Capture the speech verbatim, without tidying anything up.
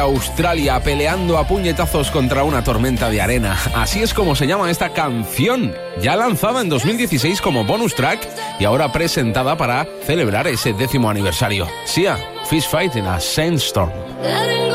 Australia peleando a puñetazos contra una tormenta de arena. Así es como se llama esta canción, ya lanzada en dos mil dieciséis como bonus track y ahora presentada para celebrar ese décimo aniversario. Sia, Fist Fight in a Sandstorm.